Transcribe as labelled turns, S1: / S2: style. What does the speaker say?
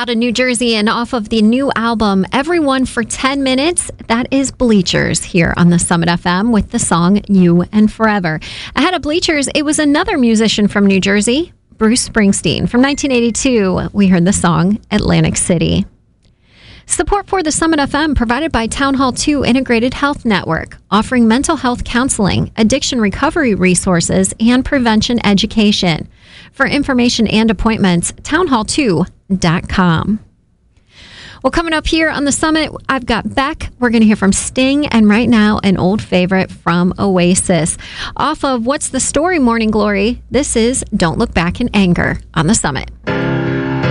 S1: out of New Jersey and off of the new album, Everyone for 10 Minutes. That is Bleachers here on the Summit FM with the song You and Forever. Ahead of Bleachers, it was another musician from New Jersey, Bruce Springsteen. From 1982, we heard the song Atlantic City. Support for the Summit FM provided by Town Hall 2 Integrated Health Network, offering mental health counseling, addiction recovery resources, and prevention education. For information and appointments, townhall2.com. Well, coming up here on the Summit, I've got Beck. We're going to hear from Sting, and right now, an old favorite from Oasis. Off of What's the Story, Morning Glory, this is Don't Look Back in Anger on the Summit.